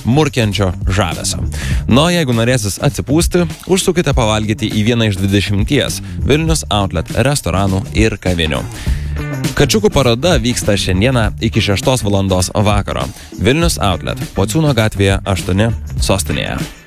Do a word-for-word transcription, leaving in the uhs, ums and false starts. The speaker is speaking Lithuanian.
murkiančio žavesio. Nu, jeigu norėsis atsipūsti, užsukite pavalgyti į vieną iš dvidešimties Vilnius Outlet restoranų ir kavinių. Kačiukų paroda vyksta šiandieną iki šeštos valandos vakaro. Vilnius Outlet, Pociūno gatvėje aštuoni, sostinėje.